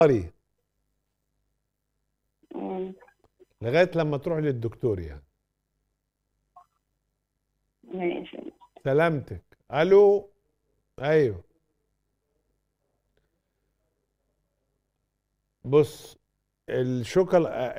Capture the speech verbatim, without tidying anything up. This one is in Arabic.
قري مم. لغايه لما تروح للدكتور يعني. ماشي. سلامتك. الو. ايوه. بص، الشوكولا